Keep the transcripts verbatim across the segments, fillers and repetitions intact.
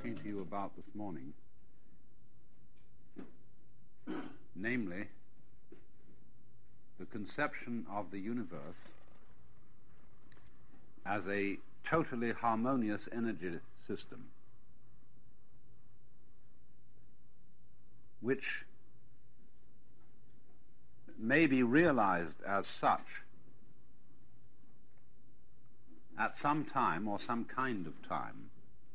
talking to you about this morning, namely the conception of the universe as a totally harmonious energy system, which may be realized as such at some time or some kind of time,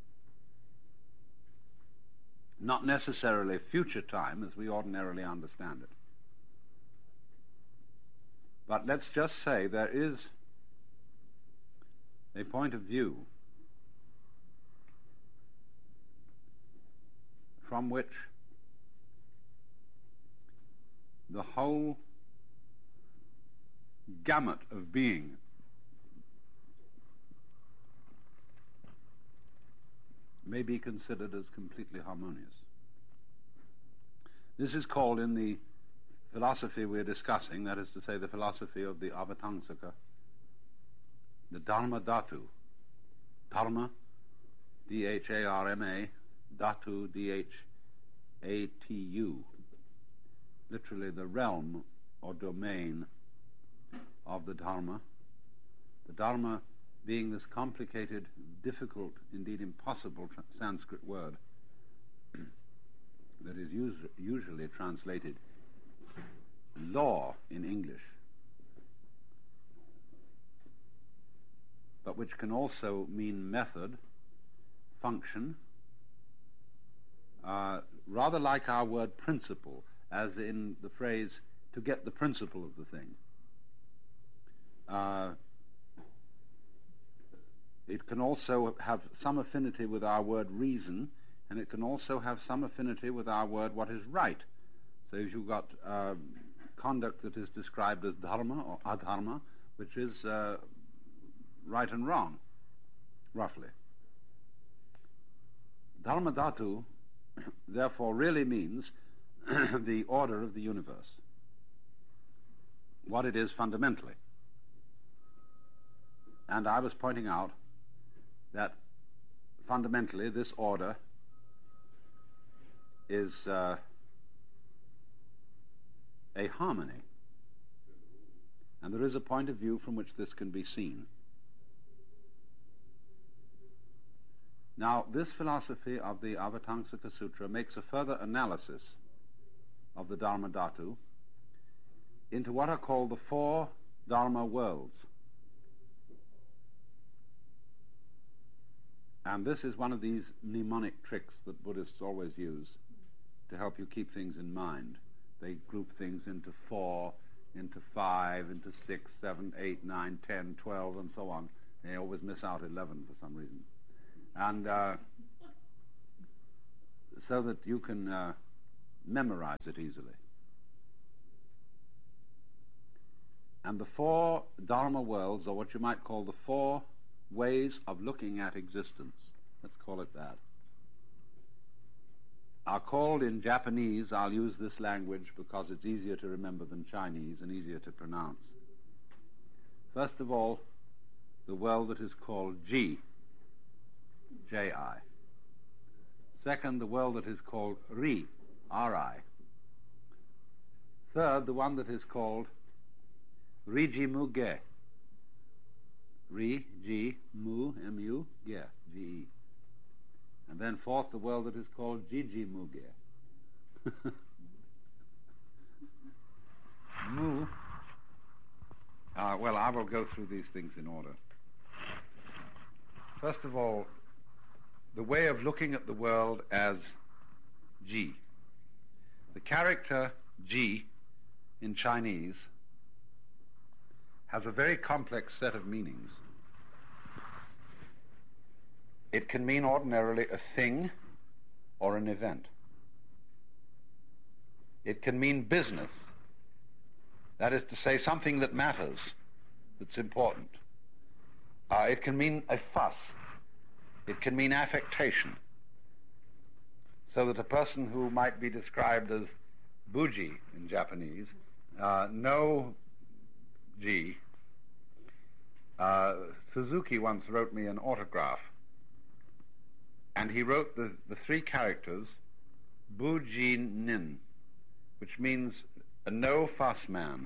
not necessarily future time as we ordinarily understand it. But let's just say there is a point of view from which the whole gamut of being may be considered as completely harmonious. This is called, in the philosophy we're discussing, that is to say the philosophy of the Avatamsaka, the Dharma Dhatu. Dharma, D H A R M A, Dhatu, D H A T U, literally the realm or domain of the Dharma. The Dharma being this complicated, difficult, indeed impossible tra- Sanskrit word that is us- usually translated law in English, but which can also mean method, function, uh, rather like our word principle, as in the phrase to get the principle of the thing. Uh, it can also have some affinity with our word reason, and it can also have some affinity with our word what is right. So if you've got uh, conduct that is described as dharma or adharma, which is uh, right and wrong, roughly. Dharma Dhatu, therefore, really means the order of the universe, what it is fundamentally. And I was pointing out that fundamentally this order is uh, a harmony. And there is a point of view from which this can be seen. Now, this philosophy of the Avatamsaka Sutra makes a further analysis of the Dharma Dhatu into what are called the four Dharma worlds. And this is one of these mnemonic tricks that Buddhists always use to help you keep things in mind. They group things into four, into five, into six, seven, eight, nine, ten, twelve, and so on. They always miss out eleven for some reason. And uh, so that you can uh, memorize it easily. And the four Dharma worlds, or what you might call the four ways of looking at existence, let's call it that, are called in Japanese, I'll use this language because it's easier to remember than Chinese and easier to pronounce. First of all, the world that is called Ji, J I. Second, the world that is called Ri, R I. Third, the one that is called Rijimuge, Ri, Ji, Mu, M U, Ge, G E. And then fourth, the world that is called Jijimuge. Mu. Uh, well, I will go through these things in order. First of all, the way of looking at the world as Ji. The character Ji in Chinese has a very complex set of meanings. It can mean ordinarily a thing or an event. It can mean business, that is to say, something that matters, that's important. Uh, it can mean a fuss. It can mean affectation. So that a person who might be described as buji in Japanese, uh, no G. Uh, Suzuki once wrote me an autograph And he wrote the, the three characters Bu Ji Nin, which means a no-fuss man.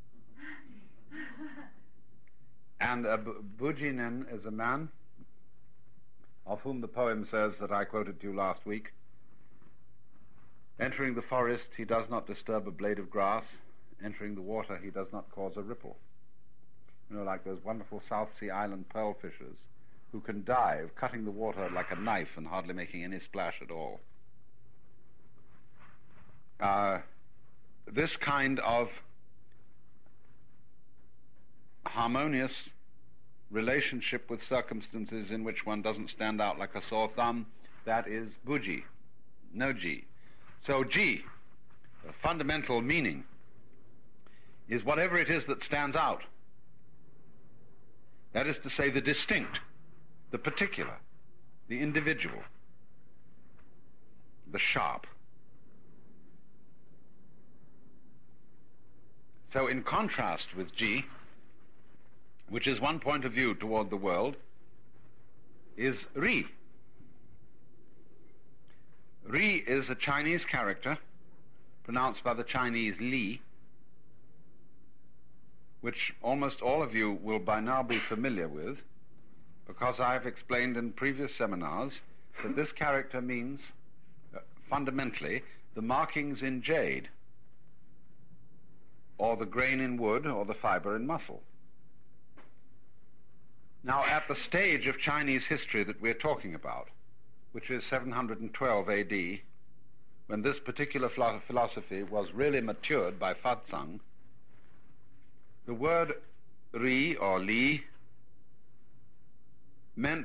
And uh, Bu Ji Nin is a man of whom the poem says that I quoted to you last week. Entering the forest, he does not disturb a blade of grass. Entering the water, he does not cause a ripple. You know, like those wonderful South Sea Island pearl fishers who can dive, cutting the water like a knife and hardly making any splash at all. Uh, this kind of harmonious relationship with circumstances in which one doesn't stand out like a sore thumb, that is buji, no ji. So ji, the fundamental meaning, is whatever it is that stands out. That is to say, the distinct, the particular, the individual, the sharp. So in contrast with ji, which is one point of view toward the world, is ri. Ri is a Chinese character pronounced by the Chinese li, which almost all of you will by now be familiar with, because I've explained in previous seminars that this character means, uh, fundamentally, the markings in jade, or the grain in wood, or the fiber in muscle. Now, at the stage of Chinese history that we're talking about, which is seven hundred twelve A D, when this particular philosophy was really matured by Fazang, the word ri or li meant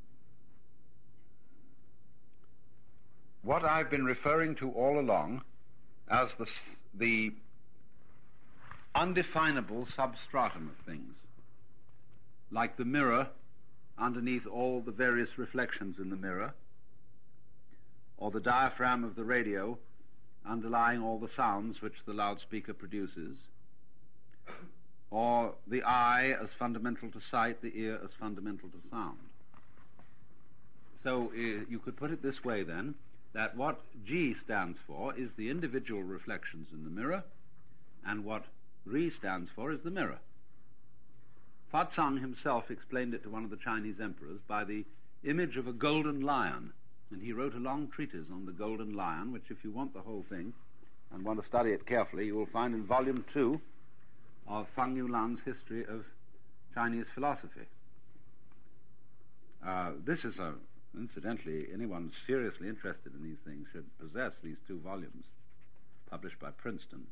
what I've been referring to all along as the, the undefinable substratum of things, like the mirror underneath all the various reflections in the mirror, or the diaphragm of the radio underlying all the sounds which the loudspeaker produces, or the eye as fundamental to sight, the ear as fundamental to sound. So uh, you could put it this way then, that what G stands for is the individual reflections in the mirror, and what Ri stands for is the mirror. Fazang himself explained it to one of the Chinese emperors by the image of a golden lion, and he wrote a long treatise on the golden lion, which if you want the whole thing and want to study it carefully, you will find in volume two of Feng Yulan's History of Chinese Philosophy. Uh, this is a, incidentally, anyone seriously interested in these things should possess these two volumes, published by Princeton.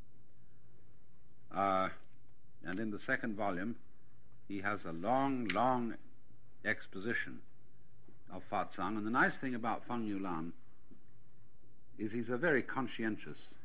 Uh, and in the second volume, he has a long, long exposition of Fazang. And the nice thing about Feng Yulan is he's a very conscientious